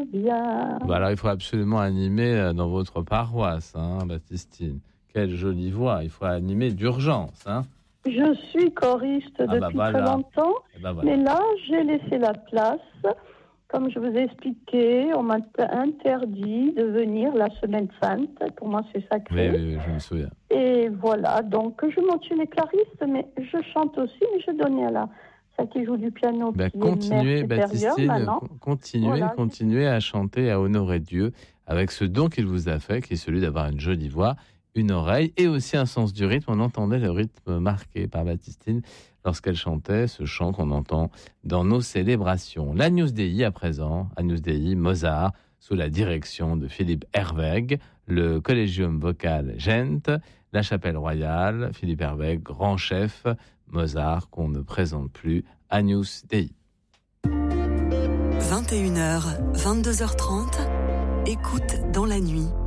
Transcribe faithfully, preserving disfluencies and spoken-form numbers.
bien. Bah alors, il faut absolument animer dans votre paroisse, hein, Baptistine. Quelle jolie voix, il faut animer d'urgence. Hein. Je suis choriste ah depuis bah voilà. très longtemps, eh bah voilà. mais là, j'ai laissé la place. Comme je vous ai expliqué, on m'a interdit de venir la semaine sainte. Pour moi, c'est sacré. Oui, oui, oui, je me souviens. Et voilà, donc je monte chez les claristes, mais je chante aussi, mais je donnais à la celle qui joue du piano. Ben, qui continuez, est mère Baptistine, maintenant. continuez, voilà, continuez à chanter, à honorer Dieu avec ce don qu'il vous a fait, qui est celui d'avoir une jolie voix, une oreille et aussi un sens du rythme. On entendait le rythme marqué par Baptistine lorsqu'elle chantait ce chant qu'on entend dans nos célébrations. L'Agnus Dei à présent, Agnus Dei, Mozart, sous la direction de Philippe Herwegh, le Collegium Vocal Gent, la Chapelle Royale, Philippe Herwegh, grand chef, Mozart qu'on ne présente plus, Agnus Dei. vingt et une heures, vingt-deux heures trente, écoute dans la nuit.